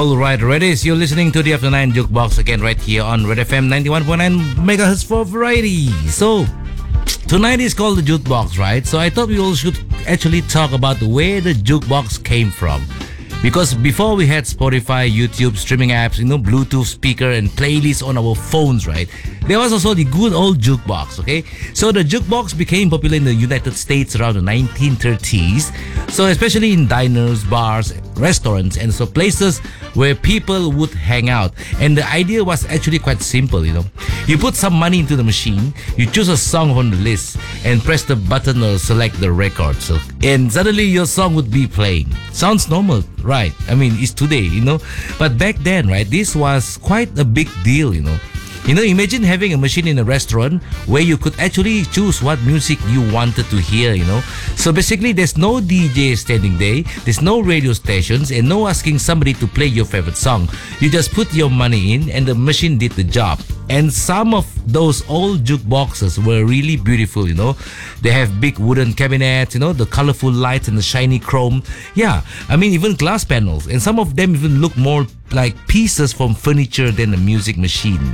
All right, Redis, you're listening to the After 9 Jukebox again right here on Red FM 91.9 megahertz for variety. So, tonight is called the Jukebox, right? So I thought we all should actually talk about where the jukebox came from. Because before we had Spotify, YouTube, streaming apps, Bluetooth speaker and playlists on our phones, right? There was also the good old jukebox, okay? So the jukebox became popular in the United States around the 1930s. So especially in diners, bars, restaurants, and so places where people would hang out. And the idea was actually quite simple, You put some money into the machine, you choose a song from the list, and press the button or select the record. And suddenly your song would be playing. Sounds normal, right? I mean, it's today, But back then, right, this was quite a big deal, Imagine having a machine in a restaurant where you could actually choose what music you wanted to hear, So basically, there's no DJ standing there, there's no radio stations, and no asking somebody to play your favorite song. You just put your money in and the machine did the job. And some of those old jukeboxes were really beautiful, They have big wooden cabinets, the colorful lights and the shiny chrome. Yeah, I mean, even glass panels. And some of them even look more like pieces from furniture than a music machine.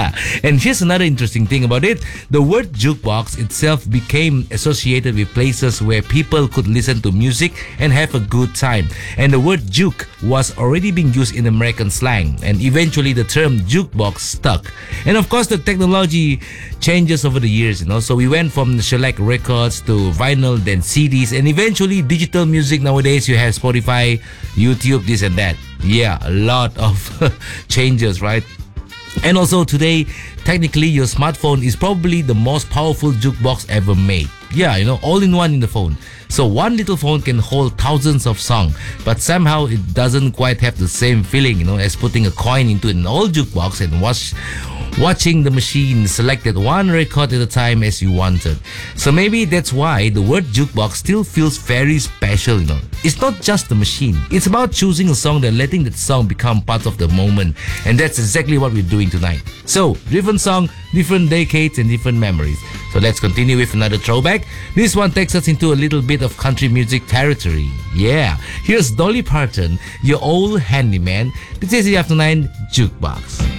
And here's another interesting thing about it. The word jukebox itself became associated with places where people could listen to music and have a good time. And the word juke was already being used in American slang. And eventually the term jukebox stuck. And of course, the technology changes over the years, So we went from shellac records to vinyl, then CDs, and eventually digital music. Nowadays, you have Spotify, YouTube, this and that. Yeah, a lot of changes, right? And also today, technically, your smartphone is probably the most powerful jukebox ever made. Yeah, all in one in the phone. So one little phone can hold thousands of songs, but somehow it doesn't quite have the same feeling, as putting a coin into an old jukebox and watching the machine selected one record at a time as you wanted. So maybe that's why the word jukebox still feels very special, It's not just the machine. It's about choosing a song and letting that song become part of the moment. And that's exactly what we're doing tonight. So, different song, different decades and different memories. So let's continue with another throwback. This one takes us into a little bit of country music territory. Yeah, here's Dolly Parton, Your Old Handyman. This is the After 9 Jukebox.